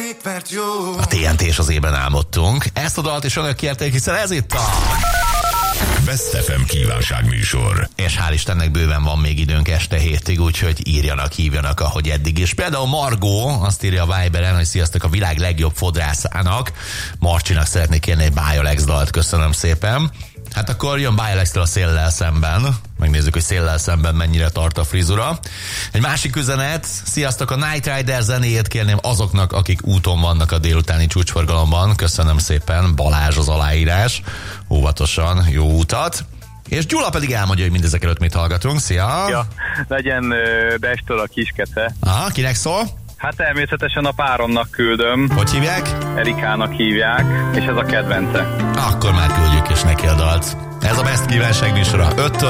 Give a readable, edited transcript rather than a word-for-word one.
mert jó. A TNT és az ében álmodtunk. Ezt a dalt is önök kérték, hiszen ez itt a Best FM kívánságműsor. És hál' Istennek bőven van még időnk este 7-ig, úgyhogy írjanak, hívjanak, ahogy eddig is. Például Margó azt írja a Viberen, hogy sziasztok, a világ legjobb fodrászának. Marcsinak szeretnék kérni egy Bialex dalt, köszönöm szépen. Hát akkor jön Bialex-től a Széllel szemben. Megnézzük, hogy Széllel szemben mennyire tart a frizura. Egy másik üzenet, sziasztok, a Night Rider zenéjét kérném azoknak, akik úton vannak a délutáni csúcsforgalomban. Köszönöm szépen, Balázs az aláírás. Óvatosan, jó utat. És Gyula pedig elmondja, hogy mindezek előtt mit hallgatunk. Szia! Ja, legyen Destől a Kiskete. Aha, kinek szól? Hát természetesen a páromnak küldöm. Hogy hívják? Erikának hívják, és ez a kedvence. Akkor már küldjük is neki a dalt. Ez a Best kívánság műsora. 5-től